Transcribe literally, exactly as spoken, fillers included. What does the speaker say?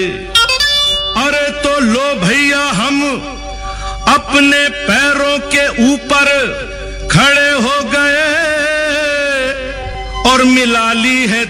अरे तो लो भैया हम अपने पैरों के ऊपर खड़े हो गए और मिला ली है